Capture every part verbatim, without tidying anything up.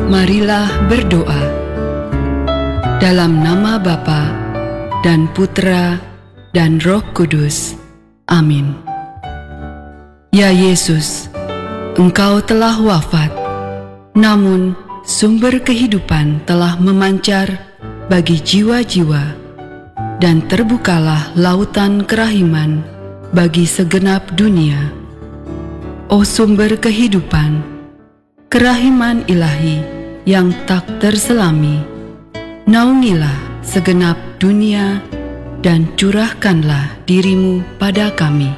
Marilah berdoa. Dalam nama Bapa dan Putra dan Roh Kudus. Amin. Ya Yesus, Engkau telah wafat, namun sumber kehidupan telah memancar bagi jiwa-jiwa, dan terbukalah lautan kerahiman bagi segenap dunia. O sumber kehidupan, kerahiman ilahi yang tak terselami, naungilah segenap dunia dan curahkanlah dirimu pada kami.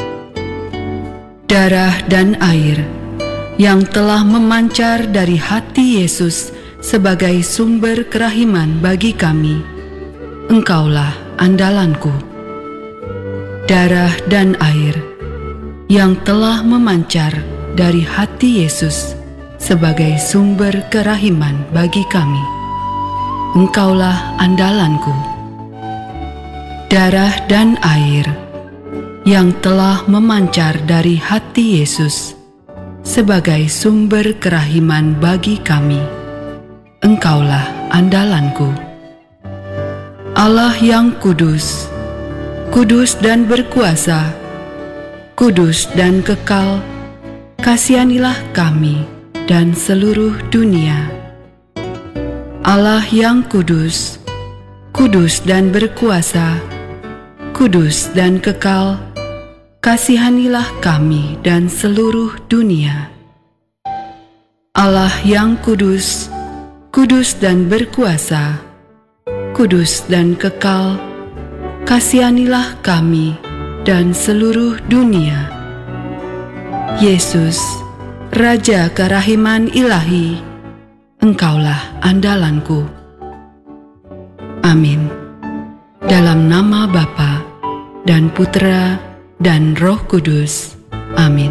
Darah dan air yang telah memancar dari hati Yesus sebagai sumber kerahiman bagi kami, Engkaulah andalanku. Darah dan air yang telah memancar dari hati Yesus sebagai sumber kerahiman bagi kami, Engkaulah andalanku. Darah dan air yang telah memancar dari hati Yesus sebagai sumber kerahiman bagi kami, Engkaulah andalanku. Allah yang kudus, kudus dan berkuasa, kudus dan kekal, kasihanilah kami dan seluruh dunia. Allah yang kudus, kudus dan berkuasa, kudus dan kekal, kasihanilah kami dan seluruh dunia. Allah yang kudus, kudus dan berkuasa, kudus dan kekal, kasihanilah kami dan seluruh dunia. Yesus, Raja kerahiman ilahi, Engkaulah andalanku. Amin. Dalam nama Bapa dan Putra dan Roh Kudus. Amin.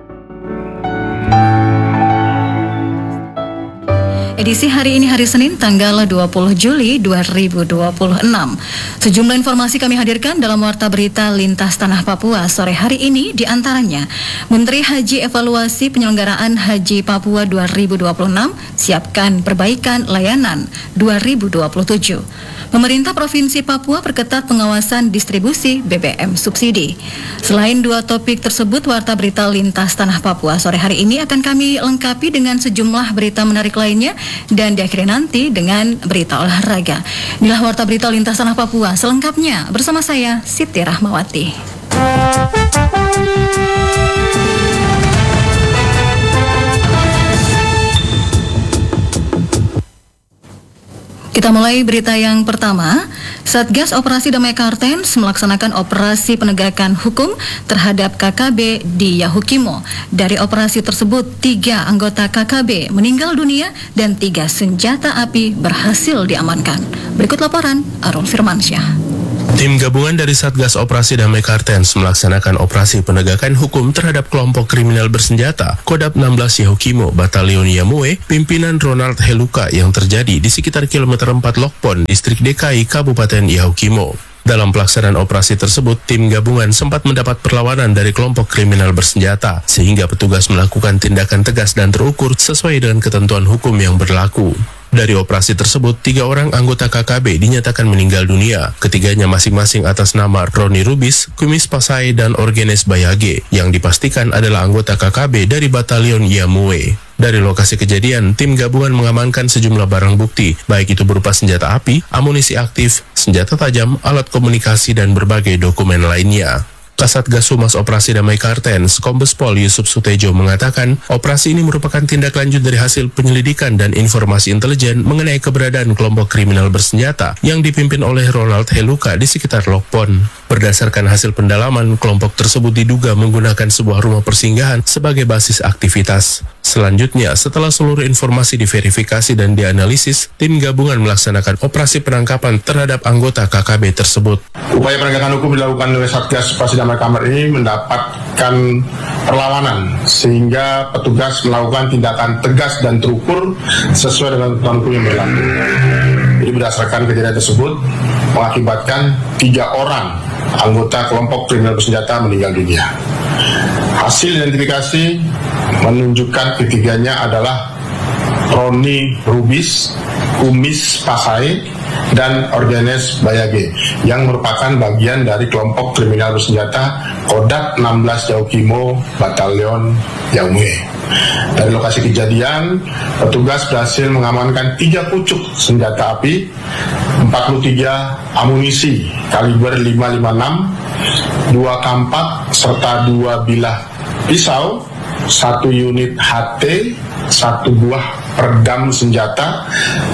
Edisi hari ini hari Senin tanggal dua puluh Juli dua ribu dua puluh enam. Sejumlah informasi kami hadirkan dalam Warta Berita Lintas Tanah Papua sore hari ini, di antaranya Menteri Haji evaluasi penyelenggaraan Haji Papua dua ribu dua puluh enam, siapkan perbaikan layanan dua ribu dua puluh tujuh. Pemerintah Provinsi Papua perketat pengawasan distribusi B B M subsidi. Selain dua topik tersebut, Warta Berita Lintas Tanah Papua sore hari ini akan kami lengkapi dengan sejumlah berita menarik lainnya, dan diakhiri nanti dengan berita olahraga. Inilah Warta Berita Lintas Tanah Papua selengkapnya bersama saya Siti Rahmawati. Kita mulai berita yang pertama. Satgas Operasi Damai Kartens melaksanakan operasi penegakan hukum terhadap K K B di Yahukimo. Dari operasi tersebut, tiga anggota K K B meninggal dunia dan tiga senjata api berhasil diamankan. Berikut laporan Arul Firmansyah. Tim gabungan dari Satgas Operasi Damai Kartens melaksanakan operasi penegakan hukum terhadap kelompok kriminal bersenjata Kodap enam belas Yahukimo Batalion Yamue, pimpinan Ronald Heluka, yang terjadi di sekitar kilometer empat Lokpon, Distrik D K I Kabupaten Yahukimo. Dalam pelaksanaan operasi tersebut, tim gabungan sempat mendapat perlawanan dari kelompok kriminal bersenjata, sehingga petugas melakukan tindakan tegas dan terukur sesuai dengan ketentuan hukum yang berlaku. Dari operasi tersebut, tiga orang anggota K K B dinyatakan meninggal dunia. Ketiganya masing-masing atas nama Roni Rubis, Kumis Pasai, dan Orgenes Bayage, yang dipastikan adalah anggota K K B dari Batalion Yamue. Dari lokasi kejadian, tim gabungan mengamankan sejumlah barang bukti, baik itu berupa senjata api, amunisi aktif, senjata tajam, alat komunikasi, dan berbagai dokumen lainnya. Kasatgas Humas Operasi Damai Kartens, Kombes Pol Yusuf Sutejo, mengatakan operasi ini merupakan tindak lanjut dari hasil penyelidikan dan informasi intelijen mengenai keberadaan kelompok kriminal bersenjata yang dipimpin oleh Ronald Heluka di sekitar Lokpon. Berdasarkan hasil pendalaman, kelompok tersebut diduga menggunakan sebuah rumah persinggahan sebagai basis aktivitas. Selanjutnya, setelah seluruh informasi diverifikasi dan dianalisis, tim gabungan melaksanakan operasi penangkapan terhadap anggota K K B tersebut. Upaya penegakan hukum dilakukan oleh Satgas Operasi Damai Kartens ini mendapatkan perlawanan, sehingga petugas melakukan tindakan tegas dan terukur sesuai dengan ketentuan hukum yang berlaku. Jadi berdasarkan kejadian tersebut mengakibatkan tiga orang anggota kelompok kriminal bersenjata meninggal dunia. Hasil identifikasi menunjukkan ketiganya adalah Roni Rubis, Kumis Pasai, dan Orgenes Bayage yang merupakan bagian dari kelompok kriminal bersenjata Kodap enam belas Yaukimo Batalion Yamue. Dari lokasi kejadian, petugas berhasil mengamankan tiga pucuk senjata api, empat puluh tiga amunisi kaliber lima lima enam, dua kampak serta dua bilah pisau, satu unit H T, satu buah peredam senjata,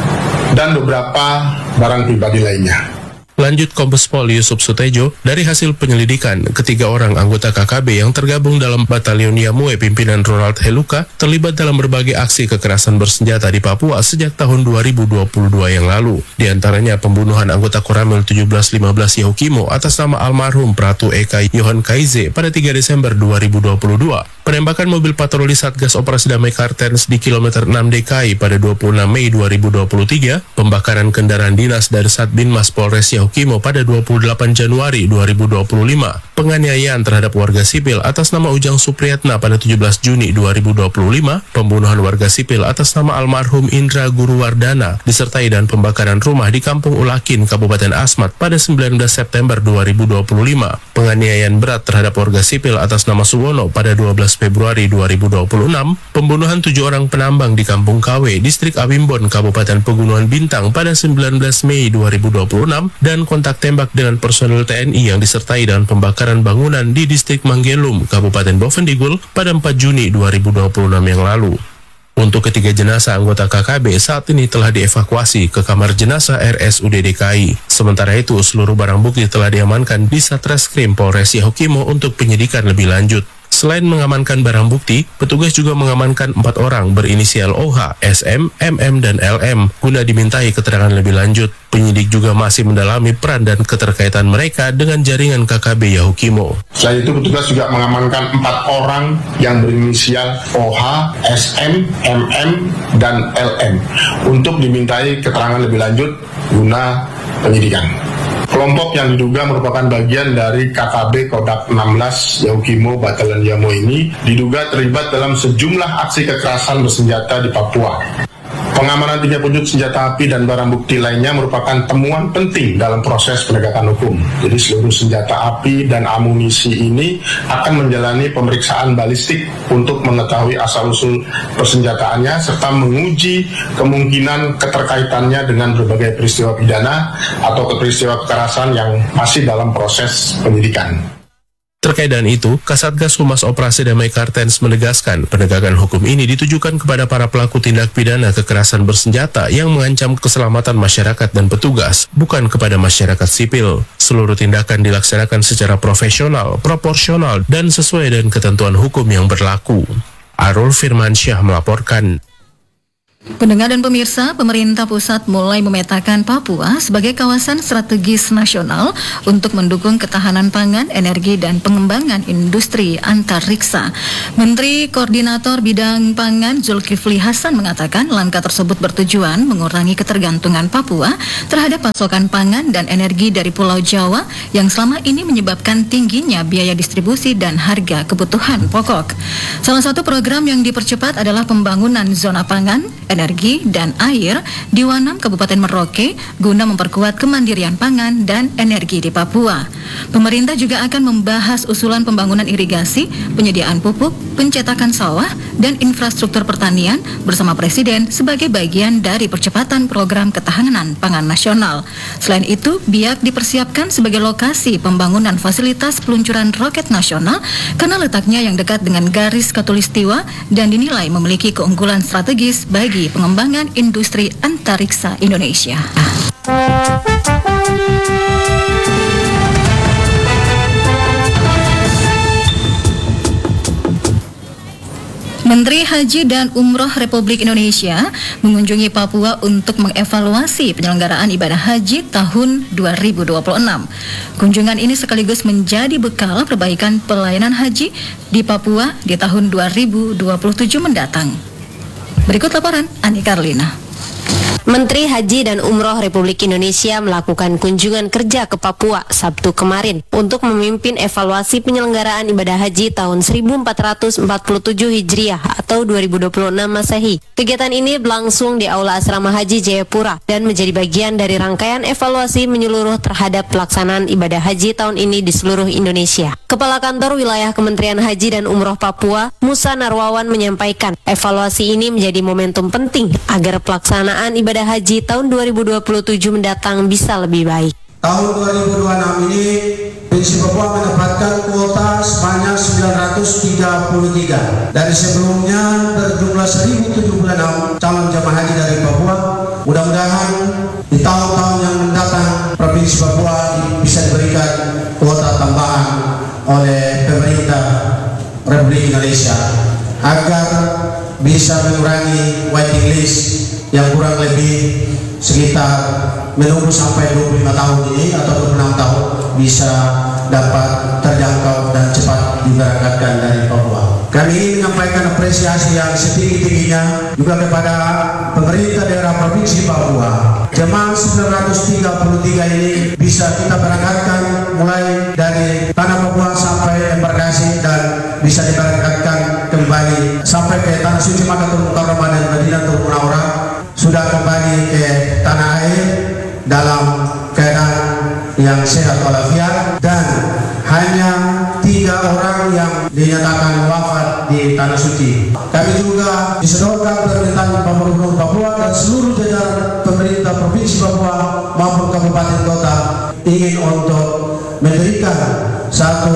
dan beberapa barang pribadi lainnya. Lanjut Kombes Pol Yusuf Sutejo, dari hasil penyelidikan, ketiga orang anggota K K B yang tergabung dalam Batalion Yamue pimpinan Ronald Heluka terlibat dalam berbagai aksi kekerasan bersenjata di Papua sejak tahun dua ribu dua puluh dua yang lalu. Di antaranya pembunuhan anggota Koramil tujuh belas lima belas Yaukimo atas nama almarhum Pratu Eka Yohan Kaize pada tiga Desember dua ribu dua puluh dua, penembakan mobil patroli Satgas Operasi Damai Kartens di kilometer enam D K I pada dua puluh enam Mei dua ribu dua puluh tiga, pembakaran kendaraan dinas dari Satbinmas Polres Yaukimo pada dua puluh delapan Januari dua ribu dua puluh lima, penganiayaan terhadap warga sipil atas nama Ujang Supriyatna pada tujuh belas Juni dua ribu dua puluh lima, pembunuhan warga sipil atas nama almarhum Indra Guruwardana, disertai dan pembakaran rumah di Kampung Ulakin, Kabupaten Asmat pada sembilan belas September dua ribu dua puluh lima, penganiayaan berat terhadap warga sipil atas nama Suwono pada dua belas Februari dua ribu dua puluh enam, pembunuhan tujuh orang penambang di Kampung K W, Distrik Awimbon, Kabupaten Pegunungan Bintang pada sembilan belas Mei dua ribu dua puluh enam, dan kontak tembak dengan personel T N I yang disertai dengan pembakaran bangunan di Distrik Manggelum, Kabupaten Bovendigul pada empat Juni dua ribu dua puluh enam yang lalu. Untuk ketiga jenazah anggota K K B saat ini telah dievakuasi ke kamar jenazah R S U D D K I. Sementara itu, seluruh barang bukti telah diamankan di Satreskrim Polres Yaukimo untuk penyidikan lebih lanjut. Selain mengamankan barang bukti, petugas juga mengamankan empat orang berinisial O H, S M, M M, dan L M guna dimintai keterangan lebih lanjut. Penyidik juga masih mendalami peran dan keterkaitan mereka dengan jaringan K K B Yaukimo. Selain itu, petugas juga mengamankan empat orang yang berinisial O H, S M, M M, dan L M untuk dimintai keterangan lebih lanjut guna penyidikan. Kelompok yang diduga merupakan bagian dari K K B Kodap enam belas Yaukimo Batalion Yamue ini diduga terlibat dalam sejumlah aksi kekerasan bersenjata di Papua. Pengamanan tiga pucuk senjata api dan barang bukti lainnya merupakan temuan penting dalam proses penegakan hukum. Jadi seluruh senjata api dan amunisi ini akan menjalani pemeriksaan balistik untuk mengetahui asal-usul persenjataannya serta menguji kemungkinan keterkaitannya dengan berbagai peristiwa pidana atau peristiwa kekerasan yang masih dalam proses penyidikan. Terkait dengan itu, Kasatgas Humas Operasi Damai Kartens menegaskan penegakan hukum ini ditujukan kepada para pelaku tindak pidana kekerasan bersenjata yang mengancam keselamatan masyarakat dan petugas, bukan kepada masyarakat sipil. Seluruh tindakan dilaksanakan secara profesional, proporsional, dan sesuai dengan ketentuan hukum yang berlaku. Arul Firmansyah melaporkan. Pendengar dan pemirsa, pemerintah pusat mulai memetakan Papua sebagai kawasan strategis nasional untuk mendukung ketahanan pangan, energi, dan pengembangan industri antariksa. Menteri Koordinator Bidang Pangan Zulkifli Hasan mengatakan langkah tersebut bertujuan mengurangi ketergantungan Papua terhadap pasokan pangan dan energi dari Pulau Jawa yang selama ini menyebabkan tingginya biaya distribusi dan harga kebutuhan pokok. Salah satu program yang dipercepat adalah pembangunan zona pangan, energi, dan air di Wanam, Kabupaten Merauke guna memperkuat kemandirian pangan dan energi di Papua. Pemerintah juga akan membahas usulan pembangunan irigasi, penyediaan pupuk, pencetakan sawah, dan infrastruktur pertanian bersama Presiden sebagai bagian dari percepatan program ketahanan pangan nasional. Selain itu, Biak dipersiapkan sebagai lokasi pembangunan fasilitas peluncuran roket nasional karena letaknya yang dekat dengan garis khatulistiwa dan dinilai memiliki keunggulan strategis bagi pengembangan industri antariksa Indonesia. Menteri Haji dan Umroh Republik Indonesia mengunjungi Papua untuk mengevaluasi penyelenggaraan ibadah haji tahun dua ribu dua puluh enam. Kunjungan ini sekaligus menjadi bekal perbaikan pelayanan haji di Papua di tahun dua ribu dua puluh tujuh mendatang. Berikut laporan Ani Karlina. Menteri Haji dan Umroh Republik Indonesia melakukan kunjungan kerja ke Papua Sabtu kemarin untuk memimpin evaluasi penyelenggaraan ibadah haji tahun seribu empat ratus empat puluh tujuh Hijriah atau dua ribu dua puluh enam Masehi. Kegiatan ini berlangsung di Aula Asrama Haji Jayapura dan menjadi bagian dari rangkaian evaluasi menyeluruh terhadap pelaksanaan ibadah haji tahun ini di seluruh Indonesia. Kepala Kantor Wilayah Kementerian Haji dan Umroh Papua, Musa Narwawan, menyampaikan evaluasi ini menjadi momentum penting agar pelaksanaan ibadah haji tahun dua ribu dua puluh tujuh mendatang bisa lebih baik. Tahun dua ribu dua puluh enam ini Provinsi Papua mendapatkan kuota sebanyak sembilan ratus tiga puluh tiga. Dari sebelumnya berjumlah seribu tujuh puluh enam calon jemaah haji dari Papua. Mudah-mudahan di tahun-tahun yang mendatang Provinsi Papua bisa diberikan kuota tambahan oleh pemerintah Republik Indonesia agar bisa mengurangi waiting list yang kurang lebih sekitar menunggu sampai dua puluh lima tahun ini atau dua puluh enam tahun bisa dapat terjangkau dan cepat diberangkatkan dari Papua. Kami ingin menyampaikan apresiasi yang setinggi-tingginya juga kepada pemerintah daerah Provinsi Papua. Jemaah sembilan ratus tiga puluh tiga ini bisa kita berangkatkan mulai dari tanah Papua sampai embarkasi dan bisa diberangkatkan kembali sampai ke tanah suci Makkatul Mukarramah dan Madinatul Munawwarah, sudah kembali ke tanah air dalam keadaan yang sehat walafiat, dan hanya tiga orang yang dinyatakan wafat di tanah suci. Kami juga disodorkan pemerintahan Gubernur Papua dan seluruh jajaran pemerintah Provinsi Papua maupun kabupaten kota ingin untuk memberikan satu